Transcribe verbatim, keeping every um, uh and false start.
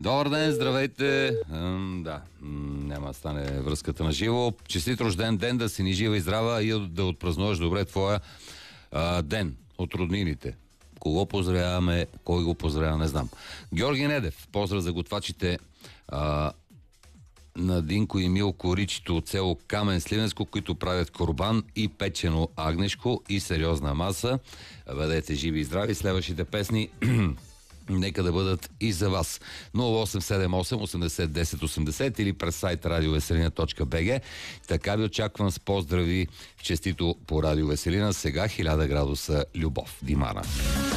Добър ден, здравейте. М, да, м, няма да стане връзката на живо. Честит рожден ден, да си ни жива и здрава и да отпразнуваш добре твоя а, ден от роднините. Кого поздравяваме, кой го поздравява, не знам. Георги Недев, поздрав за готвачите а, на Динко и Милко Ричито от село Камен Сливенско, които правят корбан и печено агнешко и сериозна маса. Бъдете живи и здрави. Следващите песни нека да бъдат и за вас. нула осем седем осем осемдесет десет осемдесет или през сайт радио веселина точка би джи. Така ви очаквам с поздрави в честито по Радио Веселина. Сега хиляда градуса любов. Димана.